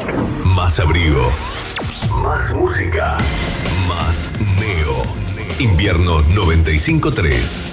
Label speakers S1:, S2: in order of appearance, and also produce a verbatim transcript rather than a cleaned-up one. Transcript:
S1: Más abrigo. Más música. Más Neo. Invierno noventa y cinco tres.